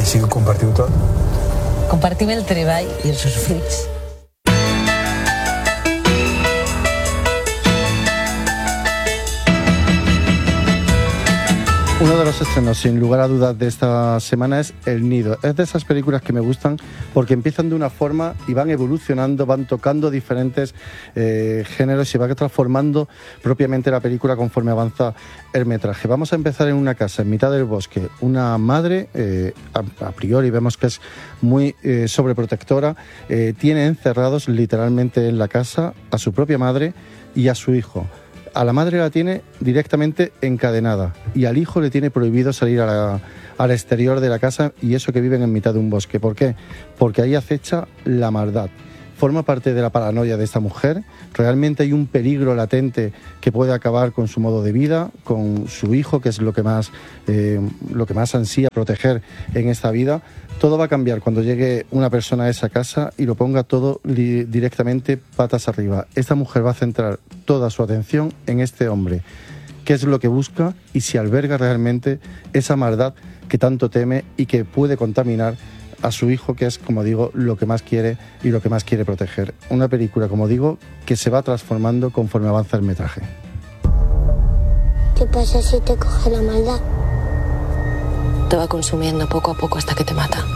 Així que compartiu tot? Compartim el treball i els usufruits. Uno de los estrenos, sin lugar a dudas, de esta semana es El Nido. Es de esas películas que me gustan porque empiezan de una forma y van evolucionando, van tocando diferentes géneros y va transformando propiamente la película conforme avanza el metraje. Vamos a empezar en una casa, en mitad del bosque. Una madre, a priori vemos que es muy sobreprotectora, tiene encerrados literalmente en la casa a su propia madre y a su hijo. A la madre la tiene directamente encadenada y al hijo le tiene prohibido salir al exterior de la casa, y eso que viven en mitad de un bosque. ¿Por qué? Porque ahí acecha la maldad. Forma parte de la paranoia de esta mujer. Realmente hay un peligro latente que puede acabar con su modo de vida, con su hijo, que es lo que más ansía proteger en esta vida. Todo va a cambiar cuando llegue una persona a esa casa y lo ponga todo directamente patas arriba. Esta mujer va a centrar toda su atención en este hombre, qué es lo que busca y si alberga realmente esa maldad que tanto teme y que puede contaminar a su hijo, que es, como digo, lo que más quiere y lo que más quiere proteger. Una película, como digo, que se va transformando conforme avanza el metraje. ¿Qué pasa si te coge la maldad? Te va consumiendo poco a poco hasta que te mata.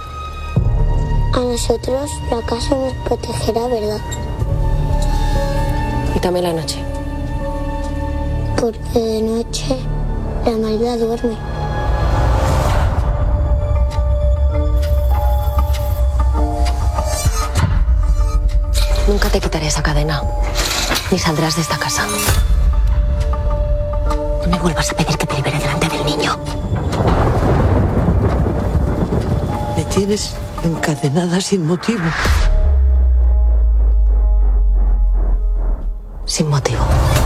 A nosotros la casa nos protegerá, ¿verdad? Y también la noche. Porque de noche la maldad duerme. Nunca te quitaré esa cadena, ni saldrás de esta casa. No me vuelvas a pedir que te libere delante del niño. Me tienes encadenada sin motivo. Sin motivo.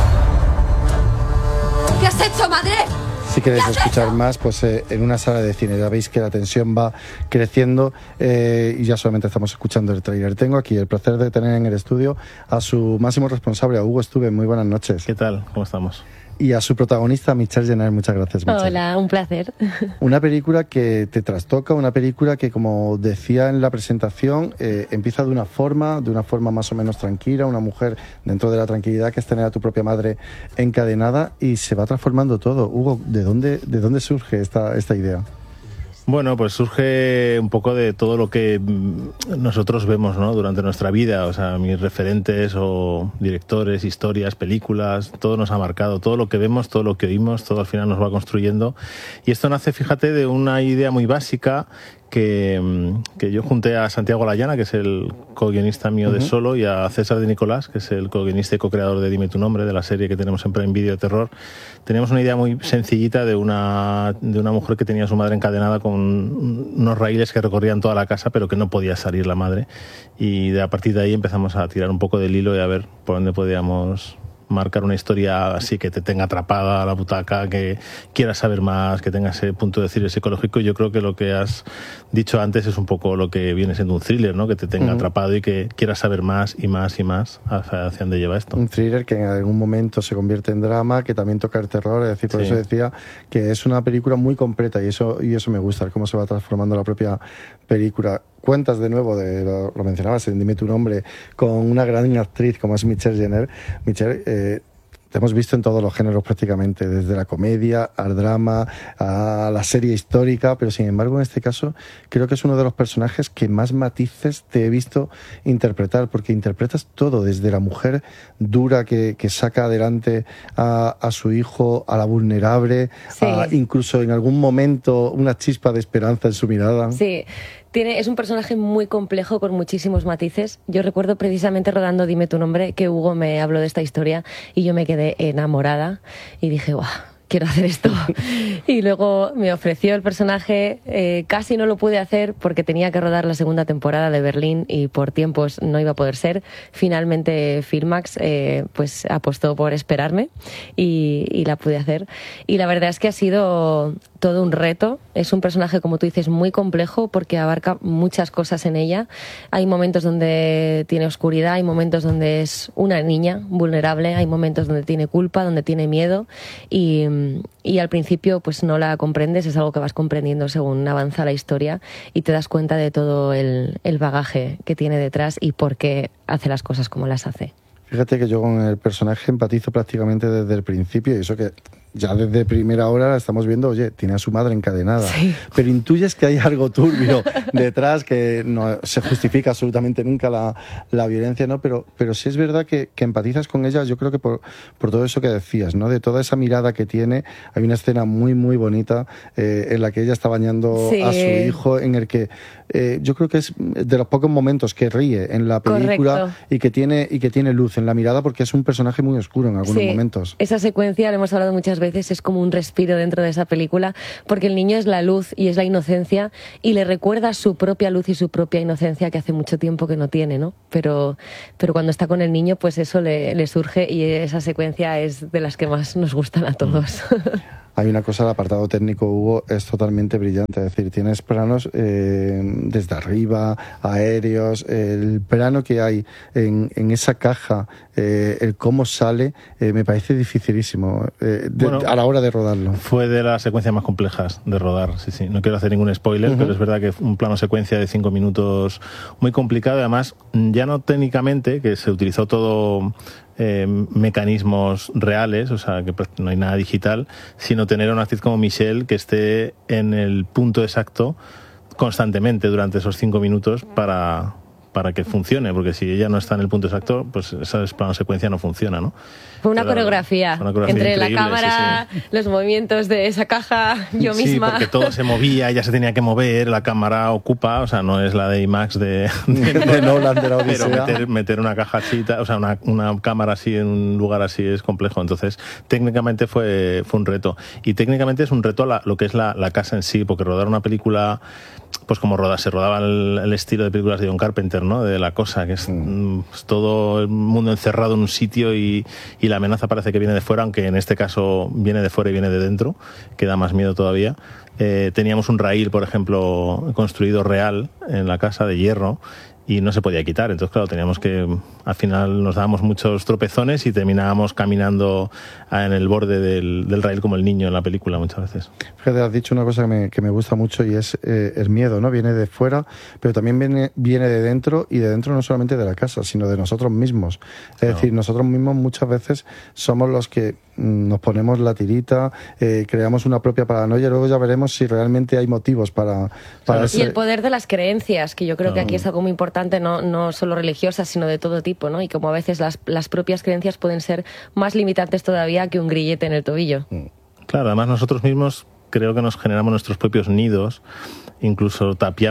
¿Qué has hecho, madre? Si queréis escuchar más, pues en una sala de cine. Ya veis que la tensión va creciendo y ya solamente estamos escuchando el tráiler. Tengo aquí el placer de tener en el estudio a su máximo responsable, a Hugo Estube. Muy buenas noches. ¿Qué tal? ¿Cómo estamos? Y a su protagonista, Michelle Jenner. Muchas gracias, Michelle. Hola, un placer. Una película que te trastoca, una película que, como decía en la presentación, empieza de una forma más o menos tranquila, una mujer dentro de la tranquilidad que es tener a tu propia madre encadenada, y se va transformando todo. Hugo, ¿de dónde surge esta idea? Bueno, pues surge un poco de todo lo que nosotros vemos, ¿no?, durante nuestra vida. O sea, mis referentes o directores, historias, películas, todo nos ha marcado. Todo lo que vemos, todo lo que oímos, todo al final nos va construyendo. Y esto nace, fíjate, de una idea muy básica que yo junté a Santiago Layana, que es el co-guionista mío de Solo, y a César de Nicolás, que es el co-guionista y co-creador de Dime tu nombre, de la serie que tenemos en Prime Video de terror. Teníamos una idea muy sencillita de una mujer que tenía a su madre encadenada con unos raíles que recorrían toda la casa, pero que no podía salir la madre. Y a partir de ahí empezamos a tirar un poco del hilo y a ver por dónde podíamos marcar una historia así que te tenga atrapada a la butaca, que quieras saber más, que tenga ese punto de decir psicológico. Y yo creo que lo que has dicho antes es un poco lo que viene siendo un thriller, ¿no? Que te tenga atrapado y que quieras saber más y más y más hacia dónde lleva esto. Un thriller que en algún momento se convierte en drama, que también toca el terror. Es decir, por eso decía que es una película muy completa, y eso me gusta, cómo se va transformando la propia película. Cuentas de nuevo, lo mencionabas en Dime tu nombre, con una gran actriz como es Michelle Jenner. Michelle, te hemos visto en todos los géneros prácticamente, desde la comedia al drama, a la serie histórica, pero sin embargo en este caso creo que es uno de los personajes que más matices te he visto interpretar, porque interpretas todo, desde la mujer dura que saca adelante a su hijo, a la vulnerable, a incluso en algún momento una chispa de esperanza en su mirada. Sí. Es un personaje muy complejo, con muchísimos matices. Yo recuerdo precisamente rodando Dime tu nombre que Hugo me habló de esta historia y yo me quedé enamorada y dije, ¡guau! Quiero hacer esto. Y luego me ofreció el personaje, casi no lo pude hacer porque tenía que rodar la segunda temporada de Berlín y por tiempos no iba a poder ser. Finalmente Filmax pues apostó por esperarme y la pude hacer. Y la verdad es que ha sido todo un reto. Es un personaje, como tú dices, muy complejo porque abarca muchas cosas en ella. Hay momentos donde tiene oscuridad, hay momentos donde es una niña vulnerable, hay momentos donde tiene culpa, donde tiene miedo, y y al principio pues no la comprendes, es algo que vas comprendiendo según avanza la historia y te das cuenta de todo el bagaje que tiene detrás y por qué hace las cosas como las hace. Fíjate que yo con el personaje empatizo prácticamente desde el principio, y eso que ya desde primera hora estamos viendo, oye, tiene a su madre encadenada, sí, pero intuyes que hay algo turbio detrás, que no se justifica absolutamente nunca la violencia, ¿no? Pero sí es verdad que empatizas con ella, yo creo que por todo eso que decías, ¿no? De toda esa mirada que tiene. Hay una escena muy, muy bonita en la que ella está bañando sí, a su hijo, en el que yo creo que es de los pocos momentos que ríe en la película. Correcto. y que tiene luz en la mirada, porque es un personaje muy oscuro en algunos momentos. Esa secuencia, lo hemos hablado muchas veces, es como un respiro dentro de esa película, porque el niño es la luz y es la inocencia, y le recuerda su propia luz y su propia inocencia que hace mucho tiempo que no tiene, ¿no? Pero cuando está con el niño, pues eso le surge, y esa secuencia es de las que más nos gustan a todos. Hay una cosa, el apartado técnico, Hugo, es totalmente brillante. Es decir, tienes planos desde arriba, aéreos, el plano que hay en esa caja, el cómo sale, me parece dificilísimo a la hora de rodarlo. Fue de las secuencias más complejas de rodar, sí. No quiero hacer ningún spoiler, pero es verdad que un plano secuencia de 5 minutos muy complicado, y además, ya no técnicamente, que se utilizó todo mecanismos reales, o sea, que no hay nada digital, sino tener a una actriz como Michelle que esté en el punto exacto constantemente durante esos 5 minutos para que funcione, porque si ella no está en el punto exacto, pues esa plano secuencia no funciona, ¿no? Fue una coreografía entre la cámara, sí. Los movimientos de esa caja, yo misma. Sí, porque todo se movía, ella se tenía que mover, la cámara ocupa, o sea, no es la de IMAX de Nolan, de la Odisea. Pero meter una caja así, o sea, una cámara así en un lugar así es complejo. Entonces, técnicamente fue un reto. Y técnicamente es un reto lo que es la casa en sí, porque rodar una película, pues como se rodaba el estilo de películas de John Carpenter, ¿no? De La Cosa, que es todo el mundo encerrado en un sitio y la amenaza parece que viene de fuera, aunque en este caso viene de fuera y viene de dentro, que da más miedo todavía. Teníamos un raíl, por ejemplo, construido real en la casa, de hierro, y no se podía quitar. Entonces, claro, teníamos que, al final nos dábamos muchos tropezones y terminábamos caminando en el borde del raíl como el niño en la película muchas veces. Fíjate, has dicho una cosa que me gusta mucho, y es el miedo, ¿no? Viene de fuera, pero también viene de dentro, y de dentro no solamente de la casa, sino de nosotros mismos. Es decir, nosotros mismos muchas veces somos los que nos ponemos la tirita, creamos una propia paranoia, y luego ya veremos si realmente hay motivos para Y el poder de las creencias, que yo creo que aquí es algo muy importante, no solo religiosas, sino de todo tipo, ¿no? Y como a veces las propias creencias pueden ser más limitantes todavía que un grillete en el tobillo. Claro, además nosotros mismos creo que nos generamos nuestros propios nidos, incluso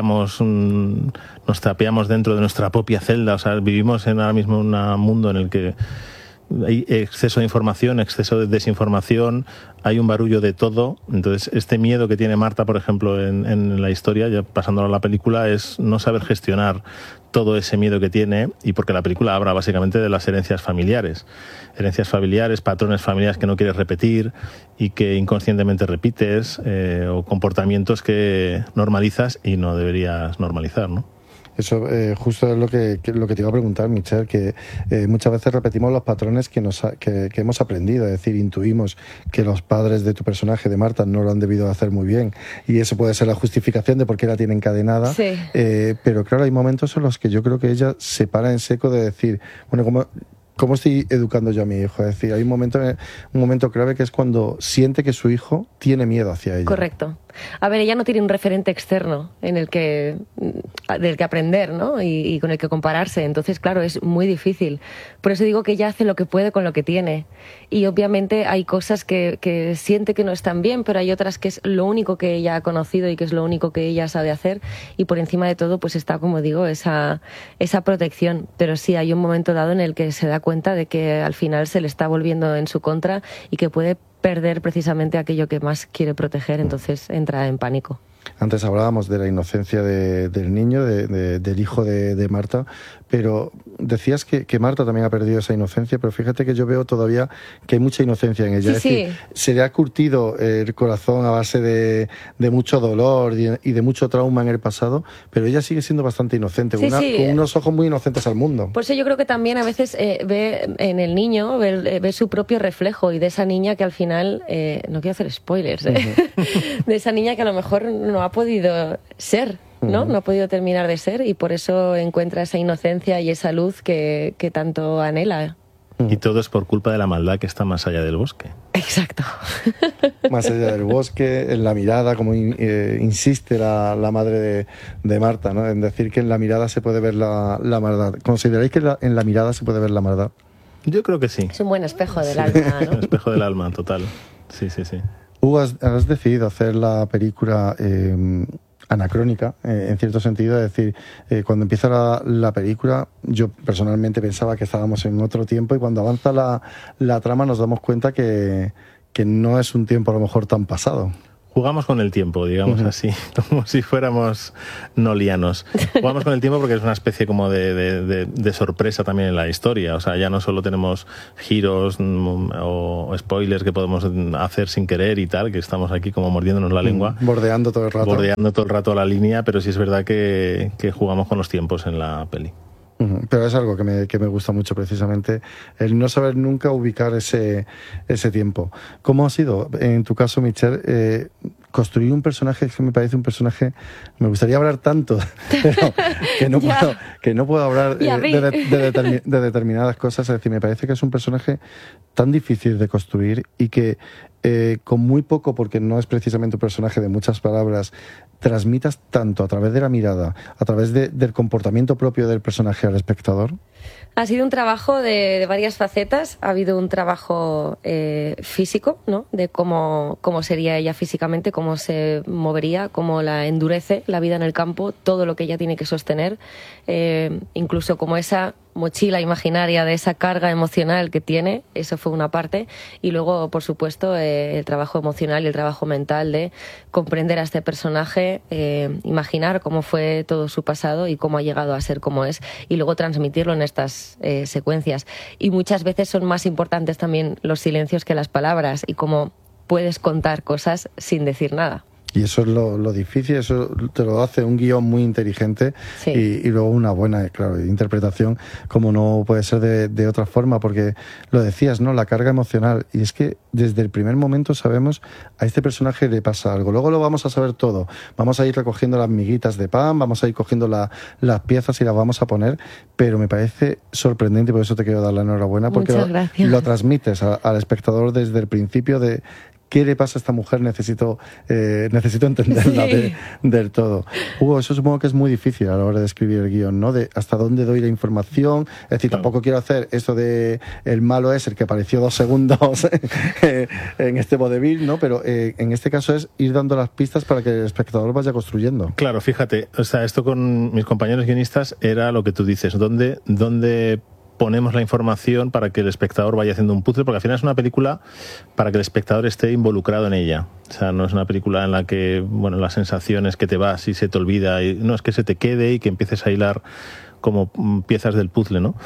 nos tapiamos dentro de nuestra propia celda, o sea, vivimos ahora mismo en un mundo en el que hay exceso de información, exceso de desinformación, hay un barullo de todo. Entonces, este miedo que tiene Marta, por ejemplo, en la historia, ya pasándolo a la película, es no saber gestionar todo ese miedo que tiene, y porque la película habla básicamente de las herencias familiares, patrones familiares que no quieres repetir y que inconscientemente repites, o comportamientos que normalizas y no deberías normalizar, ¿no? Eso justo es lo que te iba a preguntar, Michelle, que muchas veces repetimos los patrones que hemos aprendido, es decir, intuimos que los padres de tu personaje, de Marta, no lo han debido hacer muy bien, y eso puede ser la justificación de por qué la tiene encadenada, sí. Pero claro, hay momentos en los que yo creo que ella se para en seco de decir, bueno, ¿cómo estoy educando yo a mi hijo? Es decir, hay un momento clave que es cuando siente que su hijo tiene miedo hacia ella. Correcto. A ver, ella no tiene un referente externo del que aprender, ¿no? Y con el que compararse. Entonces, claro, es muy difícil. Por eso digo que ella hace lo que puede con lo que tiene. Y obviamente hay cosas que siente que no están bien, pero hay otras que es lo único que ella ha conocido y que es lo único que ella sabe hacer. Y por encima de todo, pues está, como digo, esa protección. Pero sí, hay un momento dado en el que se da cuenta de que al final se le está volviendo en su contra y que puede perder precisamente aquello que más quiere proteger, entonces entra en pánico. Antes hablábamos de la inocencia del niño, del hijo de Marta, pero decías que Marta también ha perdido esa inocencia, pero fíjate que yo veo todavía que hay mucha inocencia en ella. Sí, es decir, se le ha curtido el corazón a base de mucho dolor y de mucho trauma en el pasado, pero ella sigue siendo bastante inocente, con unos ojos muy inocentes al mundo. Por eso yo creo que también a veces ve en el niño, ve su propio reflejo, y de esa niña que al final final, no quiero hacer spoilers, de esa niña que a lo mejor no ha podido ser, ¿no? No ha podido terminar de ser y por eso encuentra esa inocencia y esa luz que tanto anhela. Y todo es por culpa de la maldad que está más allá del bosque. Exacto. Más allá del bosque, en la mirada, como insiste la madre de Marta, ¿no? En decir que en la mirada se puede ver la maldad. ¿Consideráis que en la mirada se puede ver la maldad? Yo creo que sí. Es un buen espejo del alma, ¿no? Un espejo del alma, total. Sí, sí, sí. Hugo, has decidido hacer la película anacrónica, en cierto sentido, es decir, cuando empieza la película, yo personalmente pensaba que estábamos en otro tiempo y cuando avanza la trama nos damos cuenta que no es un tiempo a lo mejor tan pasado. Jugamos con el tiempo, digamos así, como si fuéramos nolianos. Jugamos con el tiempo porque es una especie como de sorpresa también en la historia. O sea, ya no solo tenemos giros o spoilers que podemos hacer sin querer y tal, que estamos aquí como mordiéndonos la lengua. Bordeando todo el rato. Bordeando todo el rato la línea, pero sí es verdad que jugamos con los tiempos en la peli. Pero es algo que me gusta mucho precisamente, el no saber nunca ubicar ese tiempo. ¿Cómo ha sido, en tu caso, Michelle, construir un personaje que me parece un personaje... Me gustaría hablar tanto, pero que no puedo hablar de determinadas cosas. Es decir, me parece que es un personaje tan difícil de construir y que con muy poco, porque no es precisamente un personaje de muchas palabras, transmitas tanto a través de la mirada, a través del comportamiento propio del personaje al espectador. Ha sido un trabajo de varias facetas. Ha habido un trabajo físico, ¿no? De cómo sería ella físicamente, cómo se movería, cómo la endurece la vida en el campo, todo lo que ella tiene que sostener, incluso como esa mochila imaginaria de esa carga emocional que tiene, eso fue una parte, y luego, por supuesto, el trabajo emocional y el trabajo mental de comprender a este personaje, imaginar cómo fue todo su pasado y cómo ha llegado a ser como es, y luego transmitirlo en estas secuencias. Y muchas veces son más importantes también los silencios que las palabras, y cómo puedes contar cosas sin decir nada. Y eso es lo difícil, eso te lo hace un guión muy inteligente, sí. y luego una buena, claro, interpretación, como no puede ser de otra forma, porque lo decías, ¿no? La carga emocional, y es que desde el primer momento sabemos a este personaje le pasa algo, luego lo vamos a saber todo, vamos a ir recogiendo las miguitas de pan, vamos a ir cogiendo las piezas y las vamos a poner, pero me parece sorprendente, por eso te quiero dar la enhorabuena, porque lo transmites al espectador desde el principio de... ¿Qué le pasa a esta mujer? Necesito entenderla del todo. Hugo, eso supongo que es muy difícil a la hora de escribir el guión, ¿no? De hasta dónde doy la información. Es decir, claro. Tampoco quiero hacer esto de el malo es el que apareció 2 segundos en este vodevil, ¿no? Pero en este caso es ir dando las pistas para que el espectador vaya construyendo. Claro, fíjate, o sea, esto con mis compañeros guionistas era lo que tú dices. ¿Dónde ponemos la información para que el espectador vaya haciendo un puzzle? Porque al final es una película para que el espectador esté involucrado en ella. O sea, no es una película en la que, bueno, las sensaciones que te vas y se te olvida, y no, es que se te quede y que empieces a hilar como piezas del puzzle, ¿no?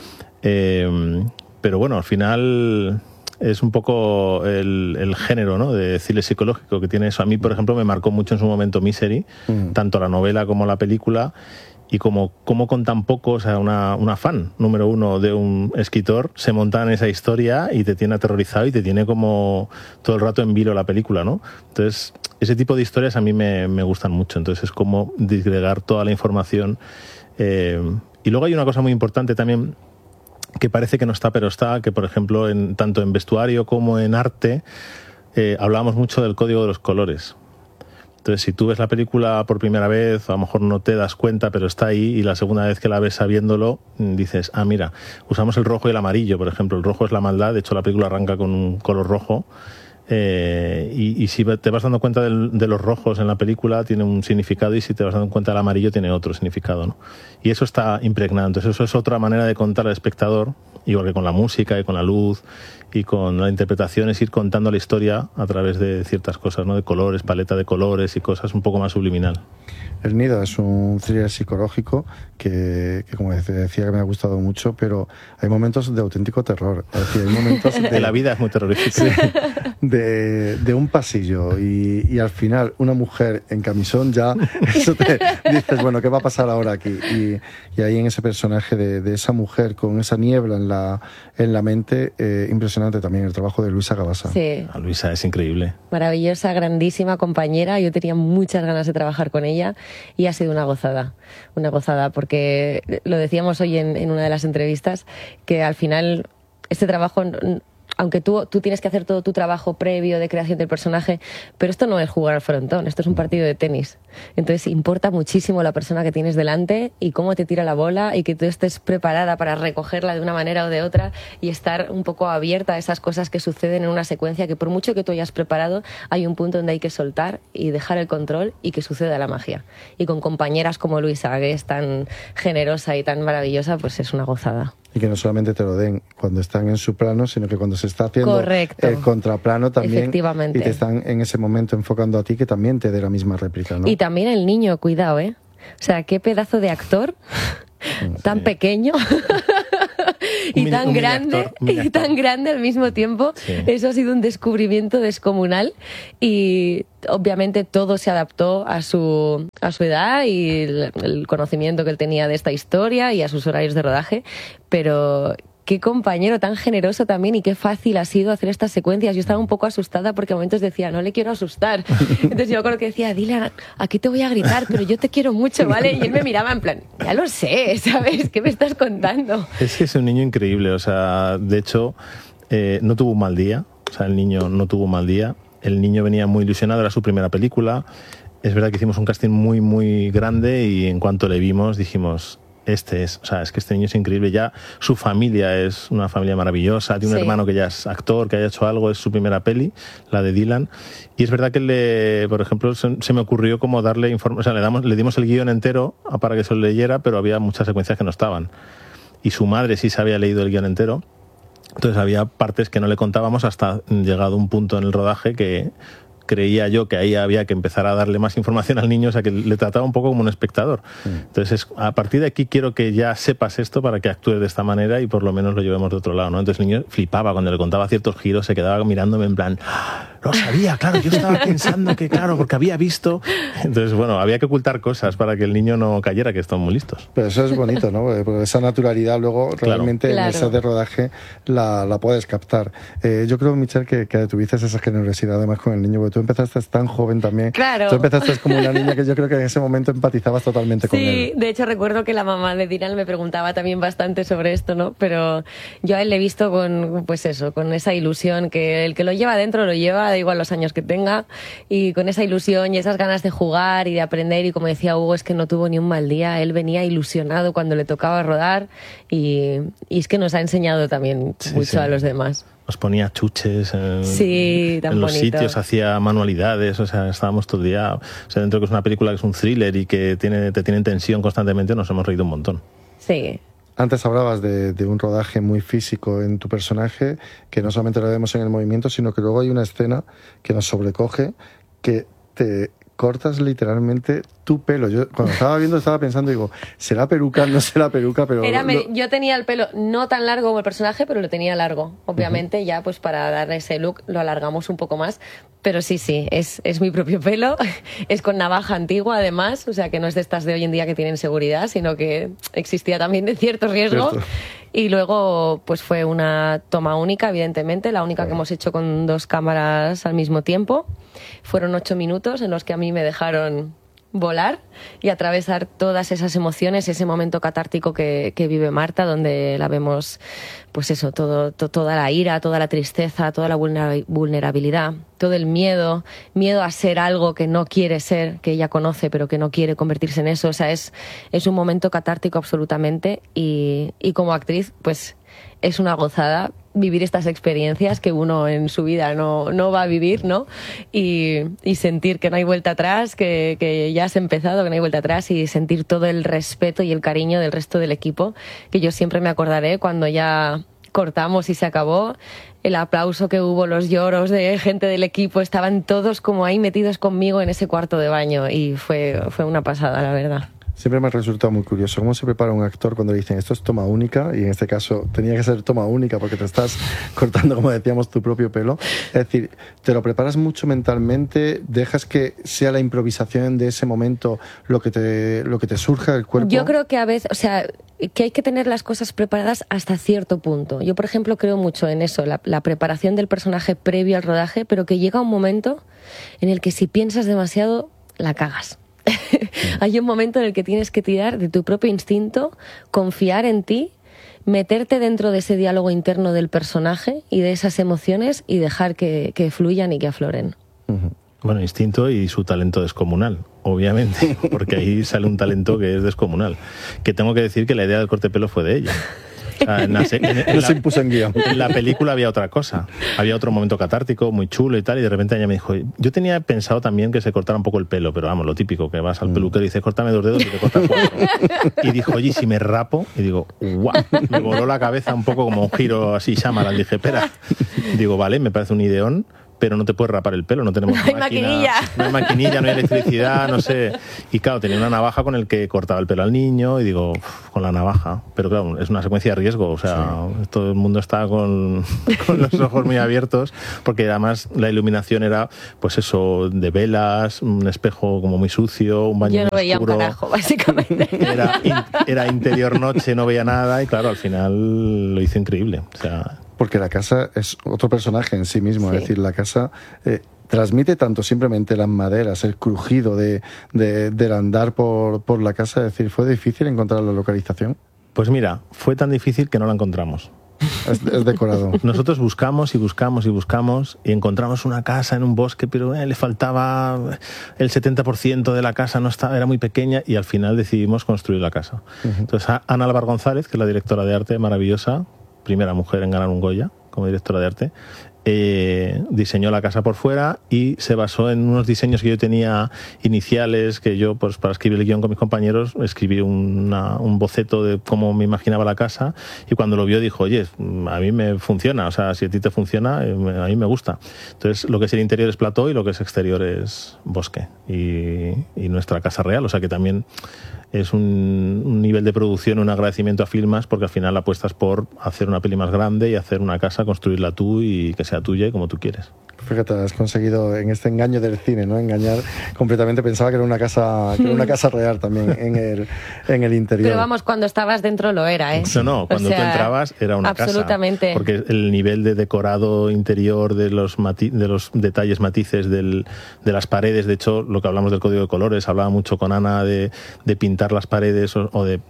Pero bueno, al final es un poco el género, ¿no?, de thriller psicológico que tiene eso. A mí, por ejemplo, me marcó mucho en su momento Misery, tanto la novela como la película. Y como con tan poco, o sea, una fan número uno de un escritor se monta en esa historia y te tiene aterrorizado y te tiene como todo el rato en vilo la película, ¿no? Entonces, ese tipo de historias a mí me gustan mucho. Entonces, es como disgregar toda la información. Y luego hay una cosa muy importante también, que parece que no está, pero está, que por ejemplo, tanto en vestuario como en arte, hablábamos mucho del código de los colores. Entonces, si tú ves la película por primera vez, a lo mejor no te das cuenta, pero está ahí, y la segunda vez que la ves sabiéndolo, dices, ah, mira, usamos el rojo y el amarillo, por ejemplo. El rojo es la maldad, de hecho la película arranca con un color rojo, y si te vas dando cuenta de los rojos en la película, tiene un significado, y si te vas dando cuenta del amarillo, tiene otro significado, ¿no? Y eso está impregnado. Entonces, eso es otra manera de contar al espectador, igual que con la música y con la luz y con la interpretación, es ir contando la historia a través de ciertas cosas, ¿no? De colores, paleta de colores y cosas un poco más subliminal. El Nido es un thriller psicológico que como decía, que me ha gustado mucho, pero hay momentos de auténtico terror. Es decir, hay momentos de la vida es muy terrorífica. Sí, de un pasillo y al final una mujer en camisón, ya eso te dices, bueno, ¿qué va a pasar ahora aquí? Y ahí en ese personaje de esa mujer con esa niebla la mente. Impresionante también el trabajo de Luisa Gabasa. Sí. Luisa es increíble. Maravillosa, grandísima compañera. Yo tenía muchas ganas de trabajar con ella y ha sido una gozada porque lo decíamos hoy en una de las entrevistas, que al final este trabajo, aunque tú tienes que hacer todo tu trabajo previo de creación del personaje, pero esto no es jugar al frontón, esto es un partido de tenis. Entonces importa muchísimo la persona que tienes delante y cómo te tira la bola, y que tú estés preparada para recogerla de una manera o de otra y estar un poco abierta a esas cosas que suceden en una secuencia, que por mucho que tú hayas preparado, hay un punto donde hay que soltar y dejar el control y que suceda la magia. Y con compañeras como Luisa, que es tan generosa y tan maravillosa, pues es una gozada. Y que no solamente te lo den cuando están en su plano, sino que cuando se está haciendo Correcto. el contraplano también, Efectivamente. y te están en ese momento enfocando a ti, que también te dé la misma réplica, ¿no? Y también el niño, cuidado, ¿eh? O sea, qué pedazo de actor tan pequeño y tan grande y tan grande al mismo tiempo. Sí. Eso ha sido un descubrimiento descomunal, y obviamente todo se adaptó a su edad y el conocimiento que él tenía de esta historia y a sus horarios de rodaje, pero qué compañero tan generoso también, y qué fácil ha sido hacer estas secuencias. Yo estaba un poco asustada porque a momentos decía, no le quiero asustar. Entonces yo creo que decía, Dylan, aquí te voy a gritar, pero yo te quiero mucho, ¿vale? Y él me miraba en plan, ya lo sé, ¿sabes? ¿Qué me estás contando? Es que es un niño increíble, o sea, de hecho, no tuvo un mal día, o sea, el niño no tuvo un mal día. El niño venía muy ilusionado, era su primera película. Es verdad que hicimos un casting muy, muy grande, y en cuanto le vimos dijimos, es que este niño es increíble. Ya su familia es una familia maravillosa, tiene un hermano que ya es actor, que haya hecho algo, es su primera peli, la de Dylan. Y es verdad que por ejemplo, se me ocurrió como darle información, o sea, le dimos el guión entero para que se lo leyera, pero había muchas secuencias que no estaban. Y su madre sí se había leído el guión entero. Entonces había partes que no le contábamos hasta llegado un punto en el rodaje que creía yo que ahí había que empezar a darle más información al niño, o sea, que le trataba un poco como un espectador. Entonces, a partir de aquí quiero que ya sepas esto para que actúes de esta manera y por lo menos lo llevemos de otro lado, ¿no? Entonces el niño flipaba cuando le contaba ciertos giros, se quedaba mirándome en plan, lo sabía, claro, yo estaba pensando que claro, porque había visto. Entonces, bueno, había que ocultar cosas para que el niño no cayera, que están muy listos. Pero eso es bonito, ¿no? Porque esa naturalidad luego realmente en el set de rodaje la puedes captar. Yo creo, Michelle, que tuviste esa generosidad además con el niño, porque tú empezaste tan joven también. Claro. Tú empezaste como una niña que yo creo que en ese momento empatizabas totalmente con él. Sí, de hecho recuerdo que la mamá de Dylan me preguntaba también bastante sobre esto, ¿no? Pero yo a él le he visto con esa ilusión, que el que lo lleva dentro lo lleva, da igual los años que tenga, y con esa ilusión y esas ganas de jugar y de aprender, y como decía Hugo, es que no tuvo ni un mal día, él venía ilusionado cuando le tocaba rodar, y es que nos ha enseñado también mucho a los demás. Nos ponía chuches en tan los bonito. sitios, hacía manualidades, o sea, estábamos todo el día, o sea, dentro de que es una película que es un thriller y que te tiene en tensión constantemente, nos hemos reído un montón. Sí. Antes hablabas de un rodaje muy físico en tu personaje, que no solamente lo vemos en el movimiento, sino que luego hay una escena que nos sobrecoge, que te cortas literalmente tu pelo. Yo cuando estaba viendo estaba pensando, digo, ¿será peluca? No será peluca, pero... Yo tenía el pelo no tan largo como el personaje, pero lo tenía largo. Obviamente ya pues para dar ese look lo alargamos un poco más. Pero sí, es mi propio pelo. Es con navaja antigua además, o sea que no es de estas de hoy en día que tienen seguridad, sino que existía también de cierto riesgo. Cierto. Y luego pues fue una toma única, evidentemente, la única que hemos hecho con 2 cámaras al mismo tiempo. Fueron 8 minutos en los que a mí me dejaron volar y atravesar todas esas emociones, ese momento catártico que vive Marta, donde la vemos, pues eso, toda la ira, toda la tristeza, toda la vulnerabilidad, todo el miedo a ser algo que no quiere ser, que ella conoce pero que no quiere convertirse en eso. O sea, es un momento catártico absolutamente, y como actriz pues es una gozada vivir estas experiencias que uno en su vida no va a vivir, ¿no? Y sentir que no hay vuelta atrás, que ya has empezado, que no hay vuelta atrás, y sentir todo el respeto y el cariño del resto del equipo, que yo siempre me acordaré cuando ya cortamos y se acabó, el aplauso que hubo, los lloros de gente del equipo, estaban todos como ahí metidos conmigo en ese cuarto de baño, y fue una pasada, la verdad. Siempre me ha resultado muy curioso cómo se prepara un actor cuando le dicen esto es toma única, y en este caso tenía que ser toma única porque te estás cortando, como decíamos, tu propio pelo. Es decir, te lo preparas mucho mentalmente, dejas que sea la improvisación de ese momento lo que te surja del cuerpo. Yo creo que a veces, o sea, que hay que tener las cosas preparadas hasta cierto punto. Yo, por ejemplo, creo mucho en eso, la preparación del personaje previo al rodaje, pero que llega un momento en el que si piensas demasiado, la cagas. Hay un momento en el que tienes que tirar de tu propio instinto, confiar en ti, meterte dentro de ese diálogo interno del personaje y de esas emociones y dejar que fluyan y que afloren. Bueno, instinto y su talento descomunal, obviamente, porque ahí sale un talento que es descomunal. Que tengo que decir que la idea del corte de pelo fue de ella. O sea, no se impuso en guión. En la película había otra cosa. Había otro momento catártico, muy chulo y tal, y de repente ella me dijo, yo tenía pensado también que se cortara un poco el pelo, pero vamos, lo típico, que vas al peluquero y dices, córtame 2 dedos y te cortas 4. Y dijo, oye, si me rapo, y digo, guau, me voló la cabeza un poco como un giro así, Shyamalan. Dije, espera. Digo, vale, me parece un ideón, pero no te puedes rapar el pelo, no tenemos maquinilla. No hay maquinilla, no hay electricidad, no sé. Y claro, tenía una navaja con el que cortaba el pelo al niño y digo, con la navaja. Pero claro, es una secuencia de riesgo, o sea, sí. Todo el mundo está con los ojos muy abiertos, porque además la iluminación era, pues eso, de velas, un espejo como muy sucio, un baño Yo no muy veía oscuro. un carajo, básicamente. Era interior noche, no veía nada y claro, al final lo hizo increíble, o sea... Porque la casa es otro personaje en sí mismo, Sí. es decir, la casa transmite tanto simplemente las maderas, el crujido del andar por la casa, es decir, ¿fue difícil encontrar la localización? Pues mira, fue tan difícil que no la encontramos. Es decorado. Nosotros buscamos y buscamos y buscamos y encontramos una casa en un bosque, pero le faltaba el 70% de la casa, no estaba, era muy pequeña y al final decidimos construir la casa. Entonces Ana Álvar González, que es la directora de arte maravillosa, primera mujer en ganar un Goya como directora de arte, diseñó la casa por fuera y se basó en unos diseños que yo tenía iniciales, que yo, pues para escribir el guión con mis compañeros, escribí un boceto de cómo me imaginaba la casa y cuando lo vio dijo, oye, a mí me funciona, o sea, si a ti te funciona, a mí me gusta. Entonces, lo que es el interior es plató y lo que es exterior es bosque y nuestra casa real, o sea que también es un nivel de producción, un agradecimiento a Filmas, porque al final apuestas por hacer una peli más grande y hacer una casa, construirla tú y que sea tuya y como tú quieres. Fíjate, has conseguido en este engaño del cine, ¿no? Engañar completamente. Pensaba que era una casa real también en el interior. Pero vamos, cuando estabas dentro lo era, ¿eh? No, cuando tú entrabas era una absolutamente. Casa. Porque el nivel de decorado interior, de los detalles, matices de las paredes, de hecho, lo que hablamos del código de colores, hablaba mucho con Ana de pintar las paredes o de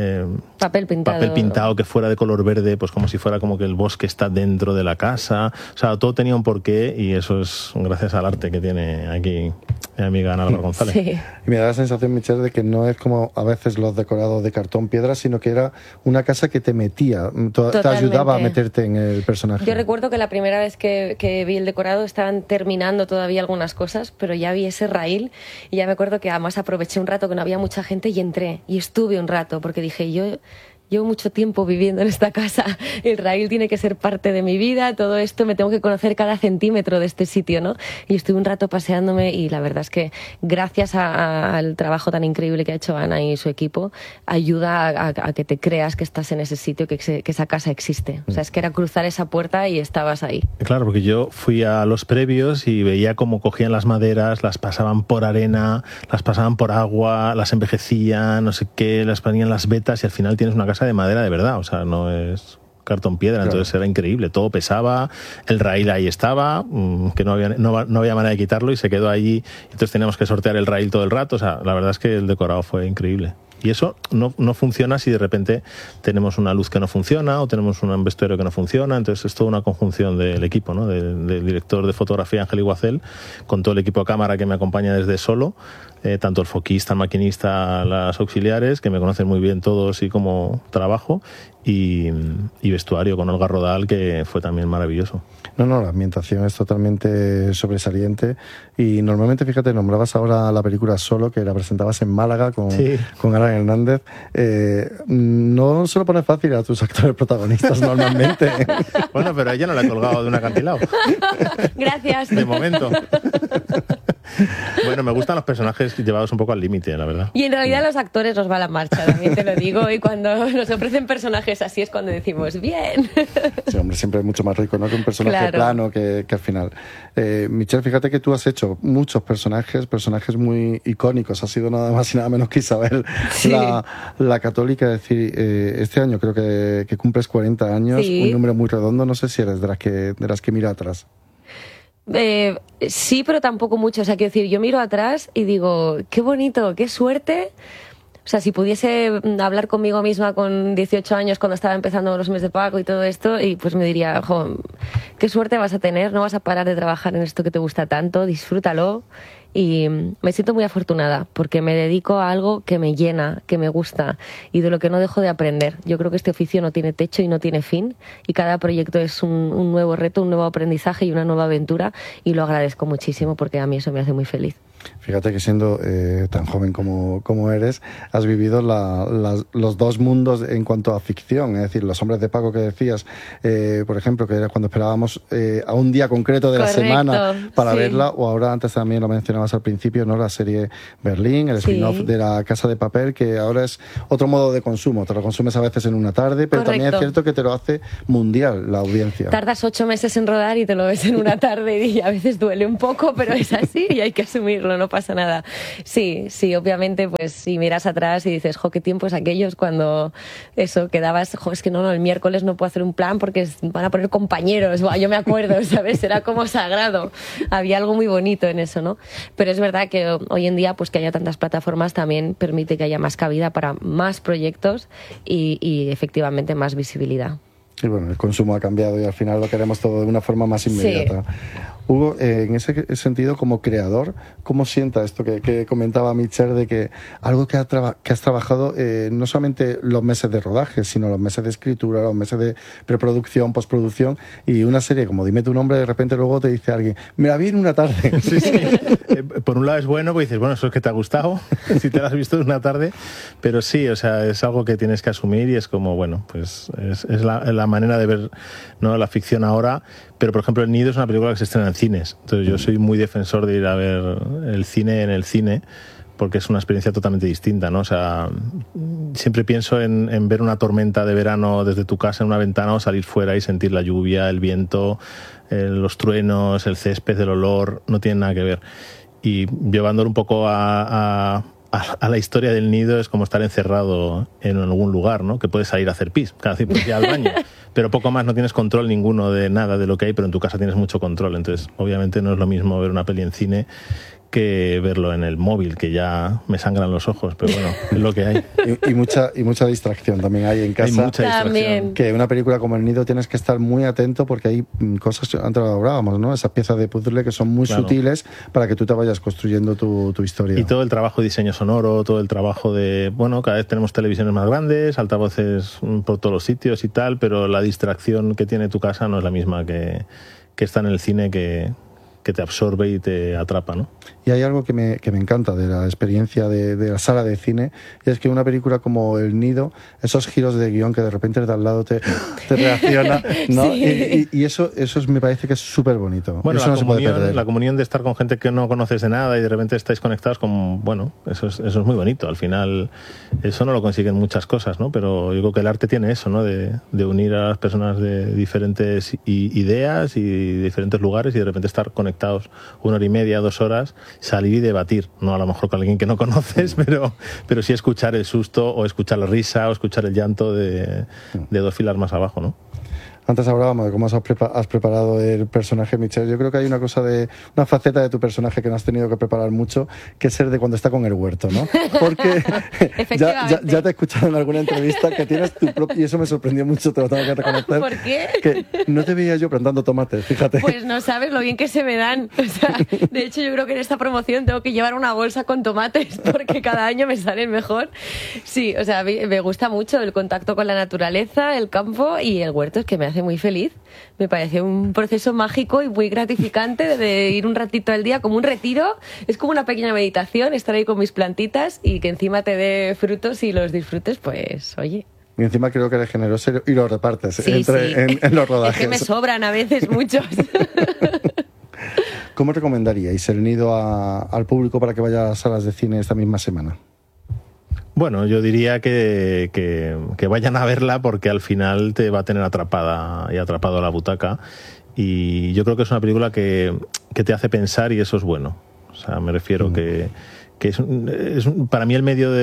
papel pintado que fuera de color verde, pues como si fuera como que el bosque está dentro de la casa. O sea, todo tenía un porqué y eso es gracias al arte que tiene aquí mi amiga Ana Álvar González. Sí. Y me da la sensación, Michelle, de que no es como a veces los decorados de cartón piedra, sino que era una casa que te metía, te ayudaba a meterte en el personaje. Yo recuerdo que la primera vez que vi el decorado estaban terminando todavía algunas cosas, pero ya vi ese raíl y ya me acuerdo que además aproveché un rato que no había mucha gente y entré y estuve un rato porque dije, yo llevo mucho tiempo viviendo en esta casa, el raíl tiene que ser parte de mi vida, todo esto, me tengo que conocer cada centímetro de este sitio, ¿no? Y estuve un rato paseándome y la verdad es que gracias al trabajo tan increíble que ha hecho Ana y su equipo, ayuda a que te creas que estás en ese sitio, que esa casa existe. O sea, es que era cruzar esa puerta y estabas ahí. Claro, porque yo fui a los previos y veía cómo cogían las maderas, las pasaban por arena, las pasaban por agua, las envejecían, no sé qué, las ponían las vetas y al final tienes una casa de madera de verdad, o sea, no es cartón piedra, claro. Entonces era increíble, todo pesaba, el raíl ahí estaba, que no había manera de quitarlo y se quedó allí, entonces teníamos que sortear el raíl todo el rato, o sea, la verdad es que el decorado fue increíble. Y eso no funciona si de repente tenemos una luz que no funciona o tenemos un vestuario que no funciona. Entonces es toda una conjunción del equipo, ¿no? Del director de fotografía Ángel Iguacel, con todo el equipo de cámara que me acompaña desde solo, tanto el foquista, el maquinista, las auxiliares, que me conocen muy bien todos y cómo trabajo, y vestuario con Olga Rodal, que fue también maravilloso. No, la ambientación es totalmente sobresaliente y normalmente, fíjate, nombrabas ahora la película Solo, que la presentabas en Málaga con Alan Hernández. No se lo pones fácil a tus actores protagonistas normalmente. Bueno, pero a ella no la he colgado de un acantilado. Gracias. De momento. Bueno, me gustan los personajes llevados un poco al límite, la verdad. Y en realidad los actores nos va la marcha, también te lo digo, y cuando nos ofrecen personajes así es cuando decimos, bien. Sí, hombre, siempre es mucho más rico, ¿no?, que un personaje Claro. plano que al final. Michelle, fíjate que tú has hecho muchos personajes muy icónicos. Ha sido nada más y nada menos que Isabel, Sí. la católica. Es decir, este año creo que cumples 40 años, Sí. un número muy redondo. No sé si eres de las que mira atrás. Sí, pero tampoco mucho. O sea, quiero decir, yo miro atrás y digo, qué bonito, qué suerte. O sea, si pudiese hablar conmigo misma con 18 años cuando estaba empezando los meses de pago y todo esto, y pues me diría, jo, qué suerte vas a tener, no vas a parar de trabajar en esto que te gusta tanto, disfrútalo. Y me siento muy afortunada porque me dedico a algo que me llena, que me gusta y de lo que no dejo de aprender. Yo creo que este oficio no tiene techo y no tiene fin y cada proyecto es un nuevo reto, un nuevo aprendizaje y una nueva aventura y lo agradezco muchísimo porque a mí eso me hace muy feliz. Fíjate que siendo tan joven como eres, has vivido los dos mundos en cuanto a ficción, es decir, Los hombres de Paco que decías, por ejemplo, que era cuando esperábamos a un día concreto de Correcto, la semana para sí. verla, o ahora antes también lo mencionabas al principio, ¿no?, la serie Berlín, el spin-off Sí. de La Casa de Papel, que ahora es otro modo de consumo, te lo consumes a veces en una tarde, pero también es Correcto. cierto que te lo hace mundial la audiencia. Tardas 8 meses en rodar y te lo ves en una tarde y a veces duele un poco, pero es así y hay que asumirlo, no pasa nada. Sí, obviamente, pues si miras atrás y dices, jo, qué tiempos aquellos cuando eso, quedabas, jo, es que no, el miércoles no puedo hacer un plan porque van a poner compañeros, buah, yo me acuerdo, ¿sabes? Era como sagrado. Había algo muy bonito en eso, ¿no? Pero es verdad que hoy en día, pues que haya tantas plataformas también permite que haya más cabida para más proyectos y efectivamente más visibilidad. Y bueno, el consumo ha cambiado y al final lo queremos todo de una forma más inmediata. Hugo, en ese sentido, como creador, ¿cómo sienta esto que comentaba Michelle de que algo que has trabajado no solamente los meses de rodaje, sino los meses de escritura, los meses de preproducción, postproducción, y una serie como Dime tu nombre, de repente luego te dice alguien, me la vi en una tarde? Sí, sí. Por un lado es bueno, porque dices, bueno, eso es que te ha gustado, si te lo has visto en una tarde, pero sí, o sea, es algo que tienes que asumir y es como, bueno, pues es la manera de ver, ¿no?, la ficción ahora. Pero, por ejemplo, El Nido es una película que se estrena en cines, entonces yo soy muy defensor de ir a ver el cine en el cine, porque es una experiencia totalmente distinta, ¿no? O sea, siempre pienso en ver una tormenta de verano desde tu casa en una ventana o salir fuera y sentir la lluvia, el viento, los truenos, el césped, el olor, no tiene nada que ver. Y llevándolo un poco a la historia del Nido es como estar encerrado en algún lugar, ¿no? Que puedes salir a hacer pis, cada vez puedes ir al baño, pero poco más, no tienes control ninguno de nada de lo que hay, pero en tu casa tienes mucho control. Entonces, obviamente no es lo mismo ver una peli en cine que verlo en el móvil, que ya me sangran los ojos, pero bueno, es lo que hay. Y mucha distracción también hay en casa. Hay mucha distracción. También. Que una película como El Nido tienes que estar muy atento porque hay cosas, antes lo hablábamos, ¿no?, esas piezas de puzzle que son muy Claro. sutiles para que tú te vayas construyendo tu historia. Y todo el trabajo de diseño sonoro, todo el trabajo de, bueno, cada vez tenemos televisiones más grandes, altavoces por todos los sitios y tal, pero la distracción que tiene tu casa no es la misma que está en el cine, que te absorbe y te atrapa, ¿no? Y hay algo que me encanta de la experiencia de la sala de cine, y es que una película como El Nido, esos giros de guión que de repente de al lado te reacciona, ¿no? Sí. Y eso me parece que es súper bonito. Bueno, Eso no se puede perder. la comunión de estar con gente que no conoces de nada y de repente estáis conectados con, bueno, eso es muy bonito. Al final, eso no lo consiguen muchas cosas, ¿no? Pero yo creo que el arte tiene eso, ¿no? De unir a las personas de diferentes ideas y diferentes lugares y de repente estar conectados 1 hora y media, 2 horas, salir y debatir, no a lo mejor con alguien que no conoces, pero sí escuchar el susto o escuchar la risa o escuchar el llanto de 2 filas más abajo, ¿no? Antes hablábamos de cómo has preparado el personaje, Michelle. Yo creo que hay una faceta de tu personaje que no has tenido que preparar mucho, que es ser de cuando está con el huerto, ¿no? Porque ya te he escuchado en alguna entrevista que tienes tu propio... Y eso me sorprendió mucho, te lo tengo que reconocer. ¿Por qué? Que no te veía yo plantando tomates, fíjate. Pues no sabes lo bien que se me dan. O sea, de hecho, yo creo que en esta promoción tengo que llevar una bolsa con tomates porque cada año me salen mejor. Sí, o sea, me gusta mucho el contacto con la naturaleza, el campo y el huerto, es que me hace muy feliz. Me parece un proceso mágico y muy gratificante de ir un ratito al día, como un retiro. Es como una pequeña meditación, estar ahí con mis plantitas y que encima te dé frutos y los disfrutes, pues oye. Y encima creo que eres generoso y lo repartes Sí, sí. en los rodajes. Es que me sobran a veces muchos. ¿cómo recomendaríais El Nido al público para que vaya a las salas de cine esta misma semana? Bueno, yo diría que vayan a verla porque al final te va a tener atrapada y atrapado a la butaca. Y yo creo que es una película que te hace pensar y eso es bueno. O sea, me refiero que para mí el medio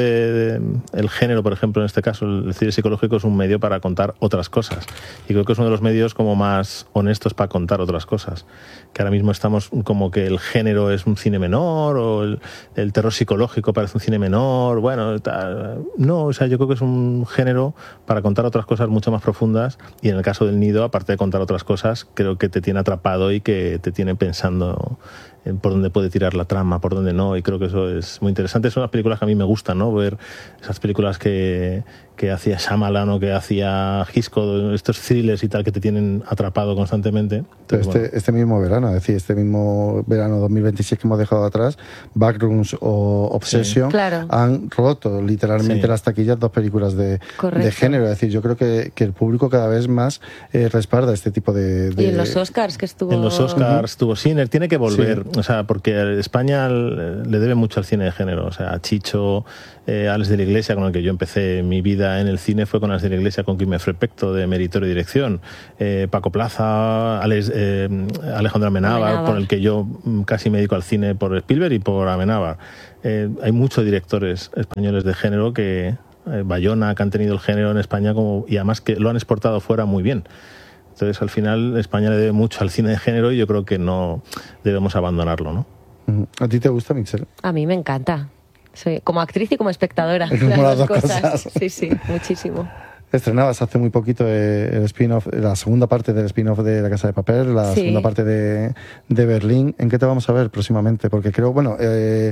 el género, por ejemplo, en este caso, el cine psicológico es un medio para contar otras cosas. Y creo que es uno de los medios como más honestos para contar otras cosas. Que ahora mismo estamos como que el género es un cine menor o el terror psicológico parece un cine menor. Bueno, no, o sea, yo creo que es un género para contar otras cosas mucho más profundas y en el caso del Nido, aparte de contar otras cosas, creo que te tiene atrapado y que te tiene pensando por dónde puede tirar la trama, por dónde no, y creo que eso es muy interesante. Son las películas que a mí me gustan, ¿no? Ver esas películas que hacía Shyamalan o que hacía Hitchcock, estos thrillers y tal que te tienen atrapado constantemente. Entonces, este mismo verano, es decir, este mismo verano 2026 que hemos dejado atrás, Backrooms o Obsession, han roto literalmente las taquillas, dos películas de género. Es decir, yo creo que el público cada vez más respalda este tipo de... Y en los Oscars que estuvo... En los Oscars estuvo Sinner, tiene que volver, o sea, porque España le debe mucho al cine de género, o sea, a Chicho, Alex de la Iglesia, con el que yo empecé mi vida en el cine, fue con Alex de la Iglesia, con quien me Frepecto, de Meritorio y Dirección, Paco Plaza, Alejandro Amenábar, con el que yo casi me dedico al cine por Spielberg y por Amenábar. Hay muchos directores españoles de género que Bayona, que han tenido el género en España y además que lo han exportado fuera muy bien. Entonces, al final, España le debe mucho al cine de género y yo creo que no debemos abandonarlo, ¿no? ¿A ti te gusta, Michelle? A mí me encanta. Soy como actriz y como espectadora. Como las dos cosas. Sí, muchísimo. Estrenabas hace muy poquito el spin-off, la segunda parte del spin-off de La Casa de Papel, la segunda parte de Berlín. ¿En qué te vamos a ver próximamente? Porque creo, te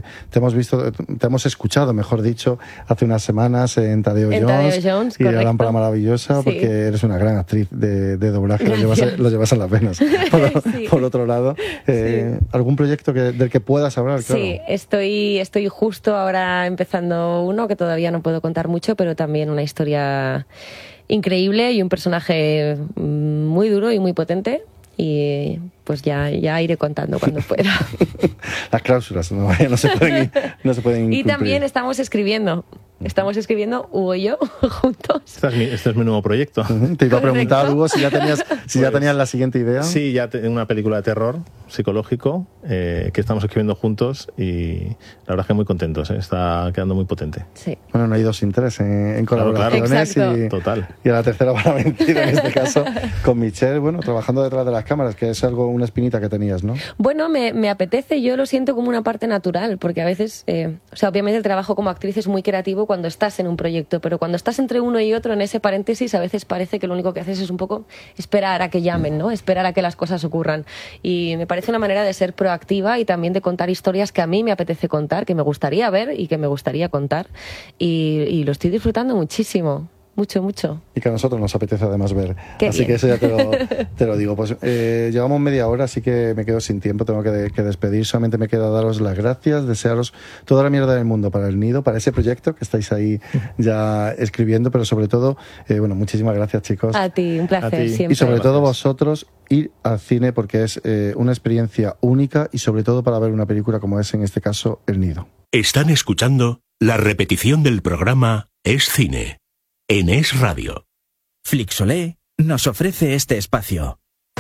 hemos escuchado, mejor dicho, hace unas semanas en Tadeo Jones y La Lámpara Maravillosa, porque eres una gran actriz de doblaje, lo llevas en las venas. Por otro lado, ¿algún proyecto del que puedas hablar? Claro. Sí, estoy justo ahora empezando uno que todavía no puedo contar mucho, pero también una historia increíble y un personaje muy duro y muy potente, y pues ya iré contando cuando pueda. Las cláusulas no se pueden y cumplir. También estamos escribiendo Hugo y yo juntos. Este es mi nuevo proyecto. Te iba a preguntar, Hugo, si ya tenías la siguiente idea. Sí, ya tengo una película de terror psicológico que estamos escribiendo juntos y la verdad es que muy contentos, está quedando muy potente. Sí. Bueno, no hay dos sin tres en colaboraciones. Claro. Total. Y a la tercera va la mentira, en este caso, con Michelle, trabajando detrás de las cámaras, que es una espinita que tenías, ¿no? Bueno, me apetece, yo lo siento como una parte natural, porque a veces, obviamente el trabajo como actriz es muy creativo cuando estás en un proyecto, pero cuando estás entre uno y otro, en ese paréntesis, a veces parece que lo único que haces es un poco esperar a que llamen, ¿no? Esperar a que las cosas ocurran. Y me parece una manera de ser proactiva y también de contar historias que a mí me apetece contar, que me gustaría ver y que me gustaría contar. Y lo estoy disfrutando muchísimo. Mucho. Y que a nosotros nos apetece además ver. Qué así bien. Que eso ya te lo digo. Pues llevamos media hora, así que me quedo sin tiempo, tengo que despedir. Solamente me queda daros las gracias, desearos toda la mierda del mundo para El Nido, para ese proyecto que estáis ahí ya escribiendo, pero sobre todo, muchísimas gracias, chicos. A ti, un placer siempre. Y sobre todo vosotros, ir al cine porque es una experiencia única y sobre todo para ver una película como es en este caso El Nido. Están escuchando la repetición del programa Es Cine en Es Radio. Flixolé nos ofrece este espacio.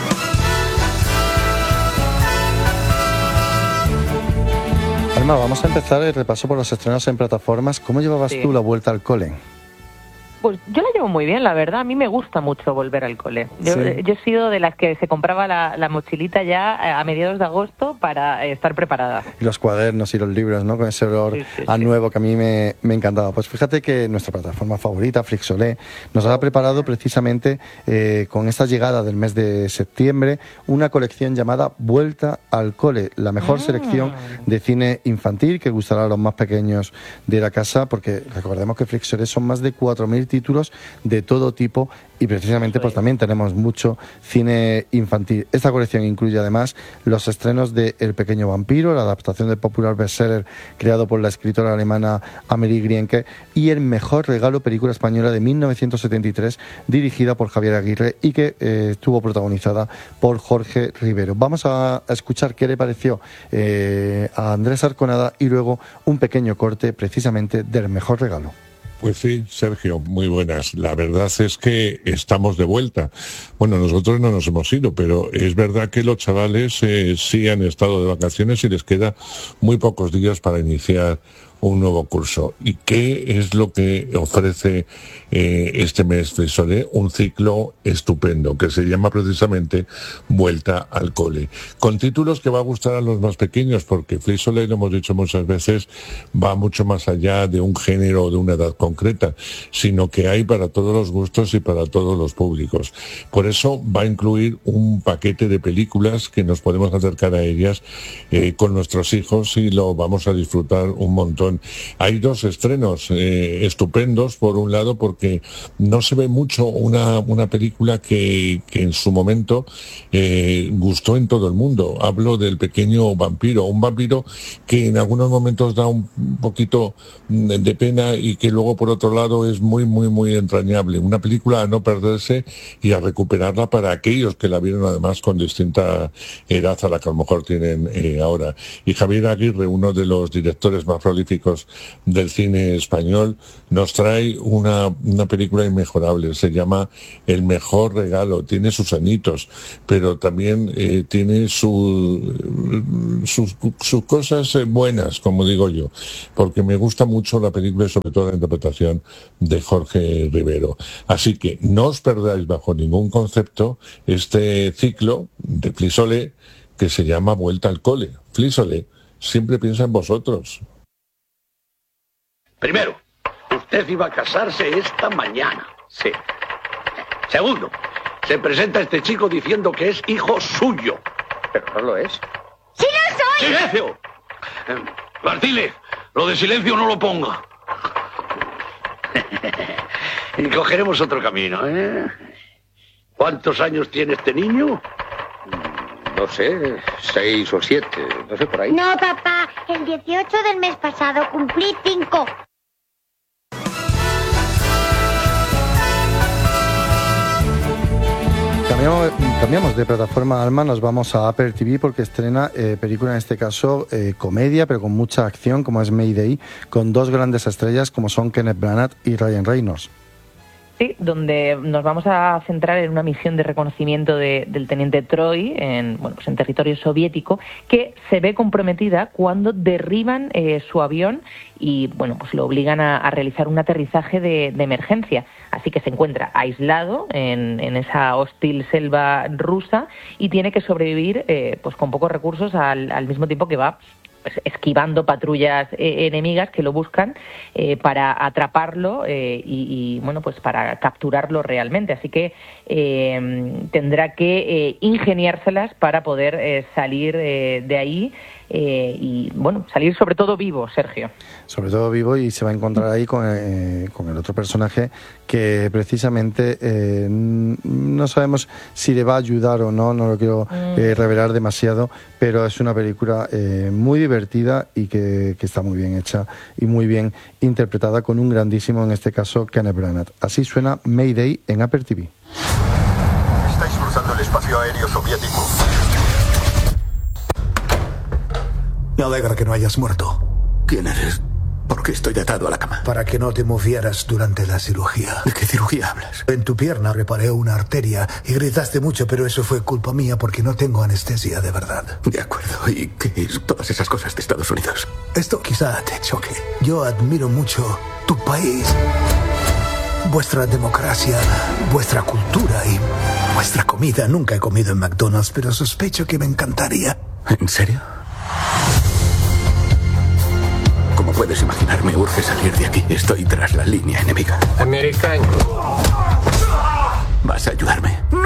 Alma, vamos a empezar el repaso por los estrenos en plataformas. ¿Cómo llevabas tú la vuelta al cole? Pues yo la llevo muy bien, la verdad. A mí me gusta mucho volver al cole. Yo he sido de las que se compraba la mochilita ya a mediados de agosto para estar preparada. Y los cuadernos y los libros, ¿no? Con ese olor nuevo que a mí me encantaba. Pues fíjate que nuestra plataforma favorita, Flixolé, nos ha preparado precisamente con esta llegada del mes de septiembre una colección llamada Vuelta al Cole, la mejor selección de cine infantil que gustará a los más pequeños de la casa, porque recordemos que Flixolé son más de 4.000 títulos títulos de todo tipo y precisamente pues también tenemos mucho cine infantil. Esta colección incluye además los estrenos de El pequeño vampiro, la adaptación del popular bestseller creado por la escritora alemana Amélie Grienke, y El mejor regalo, película española de 1973 dirigida por Javier Aguirre y que estuvo protagonizada por Jorge Rivero. Vamos a escuchar qué le pareció a Andrés Arconada y luego un pequeño corte precisamente del mejor regalo. Pues sí, Sergio, muy buenas. La verdad es que estamos de vuelta. Bueno, nosotros no nos hemos ido, pero es verdad que los chavales sí han estado de vacaciones y les queda muy pocos días para iniciar un nuevo curso. ¿Y qué es lo que ofrece este mes Frisolé? Un ciclo estupendo que se llama precisamente Vuelta al Cole, con títulos que va a gustar a los más pequeños, porque Frisolé, lo hemos dicho muchas veces, va mucho más allá de un género o de una edad concreta, sino que hay para todos los gustos y para todos los públicos. Por eso va a incluir un paquete de películas que nos podemos acercar a ellas con nuestros hijos y lo vamos a disfrutar un montón. Hay dos estrenos estupendos, por un lado, porque no se ve mucho una película que en su momento gustó en todo el mundo. Hablo del pequeño vampiro, un vampiro que en algunos momentos da un poquito de pena y que luego por otro lado es muy, muy, muy entrañable. Una película a no perderse y a recuperarla para aquellos que la vieron además con distinta edad a la que a lo mejor tienen ahora. Y Javier Aguirre, uno de los directores más prolíficos del cine español, nos trae una película inmejorable. Se llama El mejor regalo. Tiene sus añitos, pero también tiene sus cosas buenas, como digo yo, porque me gusta mucho la película y sobre todo la interpretación de Jorge Rivero. Así que no os perdáis bajo ningún concepto este ciclo de Frisolé que se llama Vuelta al Cole. Frisolé siempre piensa en vosotros. Primero, usted iba a casarse esta mañana. Sí. Segundo, se presenta este chico diciendo que es hijo suyo. Pero no lo es. ¡Sí lo soy! ¡Silencio! Martínez, lo de silencio no lo ponga. Y cogeremos otro camino, ¿eh? ¿Cuántos años tiene este niño? No sé, 6 o 7, no sé, por ahí. No, papá, el 18 del mes pasado cumplí 5. Cambiamos de plataforma, Alma, nos vamos a Apple TV porque estrena película, en este caso comedia, pero con mucha acción, como es Mayday, con dos grandes estrellas como son Kenneth Branagh y Ryan Reynolds. Sí, donde nos vamos a centrar en una misión de reconocimiento del teniente Troy en territorio soviético, que se ve comprometida cuando derriban su avión y lo obligan a realizar un aterrizaje de emergencia. Así que se encuentra aislado en esa hostil selva rusa y tiene que sobrevivir con pocos recursos al mismo tiempo que va esquivando patrullas enemigas que lo buscan para atraparlo y para capturarlo realmente. Así que tendrá que ingeniárselas para poder salir de ahí salir sobre todo vivo, Sergio. Sobre todo vivo, y se va a encontrar ahí con el otro personaje que precisamente no sabemos si le va a ayudar o no lo quiero revelar demasiado, pero es una película muy divertida y que está muy bien hecha y muy bien interpretada con un grandísimo, en este caso, Kenneth Branagh. Así suena Mayday en Apple TV. Estáis cruzando el espacio aéreo soviético. Me alegra que no hayas muerto. ¿Quién eres? ¿Por qué estoy atado a la cama? Para que no te movieras durante la cirugía. ¿De qué cirugía hablas? En tu pierna reparé una arteria y gritaste mucho, pero eso fue culpa mía porque no tengo anestesia de verdad. De acuerdo. ¿Y qué es todas esas cosas de Estados Unidos? Esto quizá te choque. Yo admiro mucho tu país, vuestra democracia, vuestra cultura y vuestra comida. Nunca he comido en McDonald's, pero sospecho que me encantaría. ¿En serio? Como puedes imaginar, me urge salir de aquí. Estoy tras la línea enemiga. Americano. ¿Vas a ayudarme? ¡No!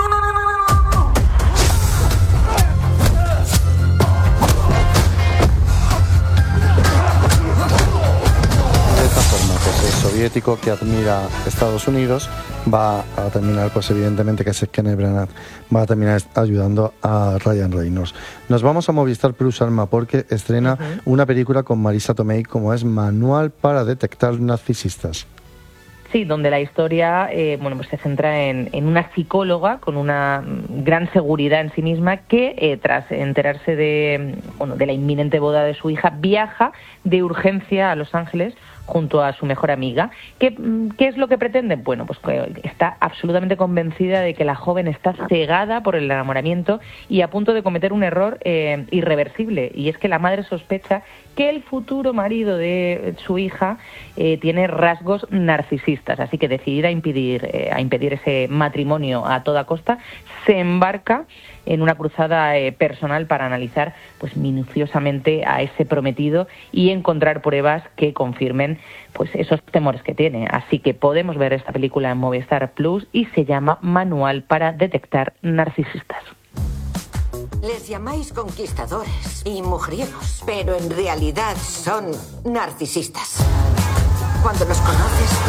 soviético que admira Estados Unidos, va a terminar, pues evidentemente que es Kenneth Branagh, va a terminar ayudando a Ryan Reynolds. Nos vamos a Movistar Plus, Alma, porque estrena una película con Marisa Tomei, como es Manual para detectar narcisistas. Sí, donde la historia pues se centra en una psicóloga con una gran seguridad en sí misma que, tras enterarse de la inminente boda de su hija, viaja de urgencia a Los Ángeles junto a su mejor amiga. ¿Qué es lo que pretende? Bueno, pues que está absolutamente convencida de que la joven está cegada por el enamoramiento y a punto de cometer un error irreversible. Y es que la madre sospecha que el futuro marido de su hija tiene rasgos narcisistas. Así que, decidida a impedir ese matrimonio a toda costa, se embarca en una cruzada personal para analizar pues minuciosamente a ese prometido y encontrar pruebas que confirmen pues esos temores que tiene. Así que podemos ver esta película en Movistar Plus y se llama Manual para detectar narcisistas. Les llamáis conquistadores y mujeriegos, pero en realidad son narcisistas. Cuando los conoces,